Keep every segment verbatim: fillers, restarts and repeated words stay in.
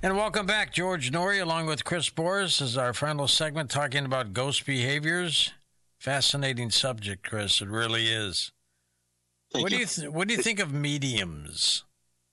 And welcome back. George Noory along with Chris Boris is our final segment talking about ghost behaviors. Fascinating subject, Chris. It really is. Thank what you. do you th- what do you think of mediums?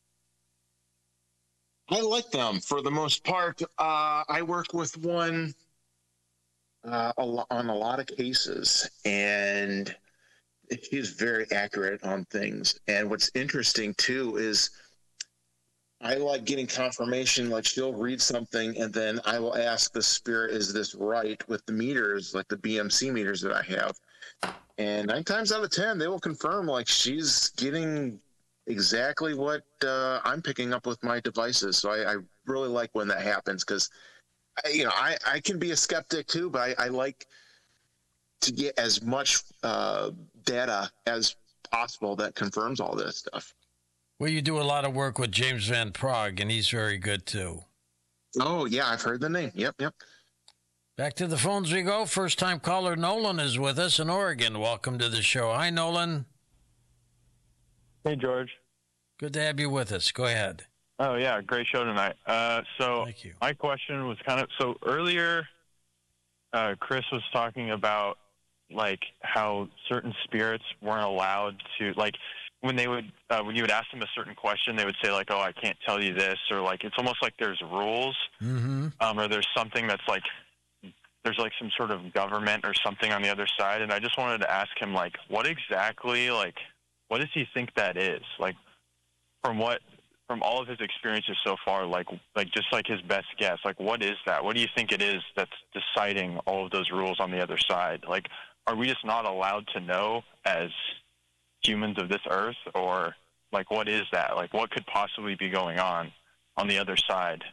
I like them for the most part. Uh, I work with one uh, a lo- on a lot of cases, and she's very accurate on things. And what's interesting too is I like getting confirmation. Like she'll read something, and then I will ask the spirit, "Is this right?" With the meters, like the B M C meters that I have, and nine times out of ten, they will confirm. Like she's getting exactly what uh, I'm picking up with my devices. So I, I really like when that happens because, you know, I, I can be a skeptic too, but I, I like to get as much uh, data as possible that confirms all this stuff. Well, you do a lot of work with James Van Prague, and he's very good too. Oh, yeah, I've heard the name. Yep, yep. Back to the phones we go. First-time caller Nolan is with us in Oregon. Welcome to the show. Hi, Nolan. Hey, George. Good to have you with us. Go ahead. Oh, yeah, great show tonight. Uh, so Thank you. my question was kind of, so earlier uh, Chris was talking about, like, how certain spirits weren't allowed to, like, when they would, uh, when you would ask them a certain question, they would say, like, oh, I can't tell you this, or, like, it's almost like there's rules, Mm-hmm. um, or there's something that's, like, there's, like, some sort of government or something on the other side, and I just wanted to ask him, like, what exactly, like, what does he think that is? Like, from what, from all of his experiences so far, like, like just like his best guess, like, what is that? What do you think it is that's deciding all of those rules on the other side? Like, are we just not allowed to know as humans of this earth, or like, what is that? Like, what could possibly be going on on the other side?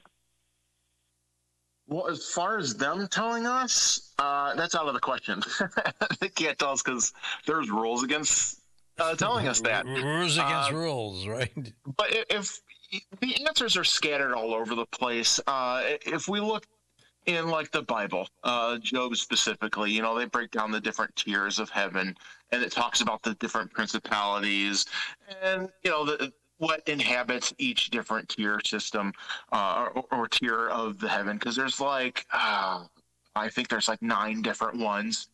Well, as far as them telling us, uh, that's out of the question. They can't tell us because there's rules against uh, telling us that. Rules against Uh, rules, right? But i- if the answers are scattered all over the place, uh, if we look in like the Bible, uh, Job specifically, you know, they break down the different tiers of heaven, and it talks about the different principalities, and you know the what inhabits each different tier system uh, or, or tier of the heaven, because there's like uh, I think there's like nine different ones.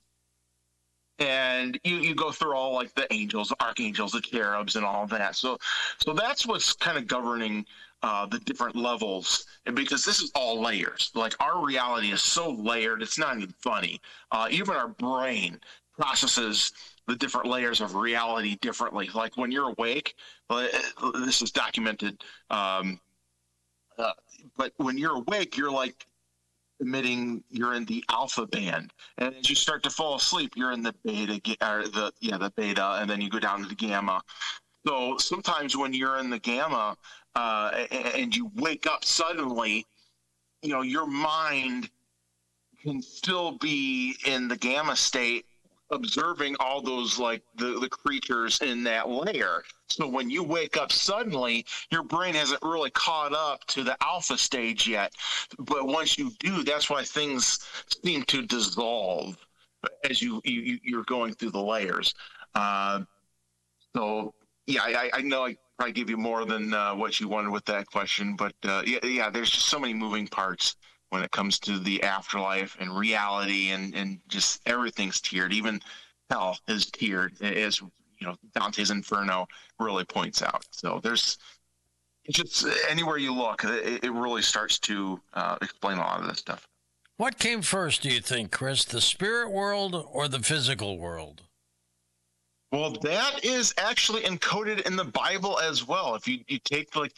And you, you go through all like the angels, the archangels, the cherubs, and all that. So, so that's what's kind of governing uh, the different levels. And because this is all layers, like our reality is so layered, it's not even funny. Uh, even our brain processes the different layers of reality differently. Like when you're awake, uh, this is documented. Um, uh, but when you're awake, you're like emitting, you're in the alpha band, and as you start to fall asleep, you're in the beta or the yeah the beta, and then you go down to the gamma. So sometimes when you're in the gamma uh, and you wake up suddenly, you know your mind can still be in the gamma state, observing all those like the, the creatures in that layer. So when you wake up suddenly, your brain hasn't really caught up to the alpha stage yet. But once you do, that's why things seem to dissolve as you, you you're going through the layers. Uh, so yeah, I, I know I probably give you more than uh, what you wanted with that question, but uh, yeah, yeah, there's just so many moving parts when it comes to the afterlife and reality, and, and just everything's tiered. Even hell is tiered, as you know, Dante's Inferno really points out. So there's just anywhere you look, it, it really starts to uh, explain a lot of this stuff. What came first, do you think, Chris? The spirit world or the physical world? Well, that is actually encoded in the Bible as well. If you, you take like